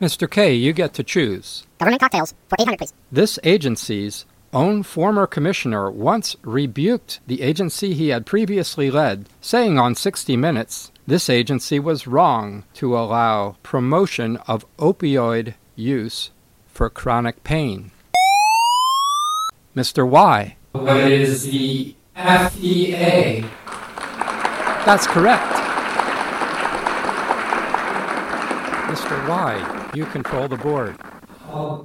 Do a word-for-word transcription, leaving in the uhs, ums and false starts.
Mister K, you get to choose. Government cocktails for eight hundred, please. This agency's own former commissioner once rebuked the agency he had previously led, saying on sixty minutes, this agency was wrong to allow promotion of opioid use for chronic pain. Mister Y. What is the F D A? That's correct. Mister Y, you control the board. Oh.